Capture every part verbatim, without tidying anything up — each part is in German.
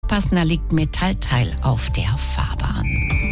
aufpassen, da liegt Metallteil auf der Fahrbahn.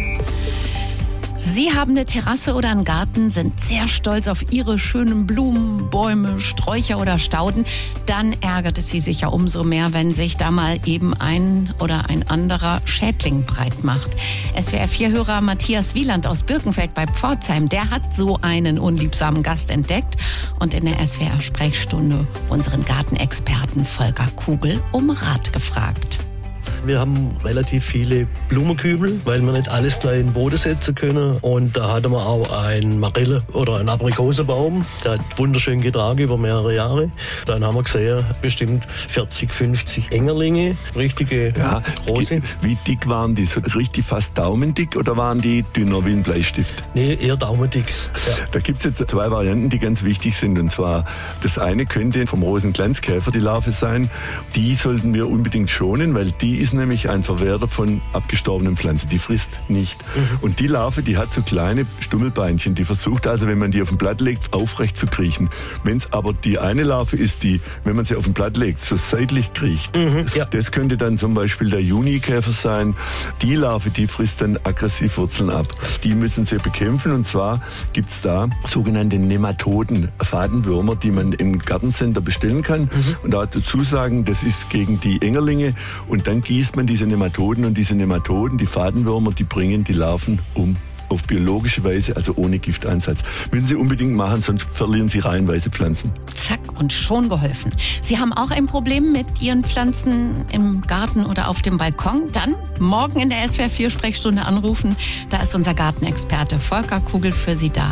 Sie haben eine Terrasse oder einen Garten, sind sehr stolz auf Ihre schönen Blumen, Bäume, Sträucher oder Stauden. Dann ärgert es Sie sicher umso mehr, wenn sich da mal eben ein oder ein anderer Schädling breit macht. S W R vier Hörer Matthias Wieland aus Birkenfeld bei Pforzheim, der hat so einen unliebsamen Gast entdeckt und in der S W R-Sprechstunde unseren Gartenexperten Volker Kugel um Rat gefragt. Wir haben relativ viele Blumenkübel, weil wir nicht alles da in den Boden setzen können. Und da hatten wir auch einen Marille- oder einen Aprikosenbaum. Der hat wunderschön getragen über mehrere Jahre. Dann haben wir gesehen, bestimmt vierzig, fünfzig Engerlinge, richtige ja, große. Wie dick waren die? So richtig fast daumendick oder waren die dünner wie ein Bleistift? Nee, eher daumendick. Ja. Da gibt es jetzt zwei Varianten, die ganz wichtig sind. Und zwar, das eine könnte vom Rosenglanzkäfer die Larve sein. Die sollten wir unbedingt schonen, weil die ist nämlich ein Verwerter von abgestorbenen Pflanzen. Die frisst nicht. Mhm. Und die Larve, die hat so kleine Stummelbeinchen. Die versucht also, wenn man die auf ein Blatt legt, aufrecht zu kriechen. Wenn es aber die eine Larve ist, die, wenn man sie auf ein Blatt legt, so seitlich kriecht, mhm, ja. Das könnte dann zum Beispiel der Junikäfer sein. Die Larve, die frisst dann aggressiv Wurzeln ab. Die müssen sie bekämpfen. Und zwar gibt es da sogenannte Nematoden, Fadenwürmer, die man im Gartencenter bestellen kann. Mhm. Und dazu sagen, das ist gegen die Engerlinge. Und dann gießt man diese Nematoden und diese Nematoden, die Fadenwürmer, die bringen die Larven um. Auf biologische Weise, also ohne Gifteinsatz. Müssen Sie unbedingt machen, sonst verlieren Sie reihenweise Pflanzen. Zack, und schon geholfen. Sie haben auch ein Problem mit Ihren Pflanzen im Garten oder auf dem Balkon? Dann morgen in der S W R vier Sprechstunde anrufen. Da ist unser Gartenexperte Volker Kugel für Sie da.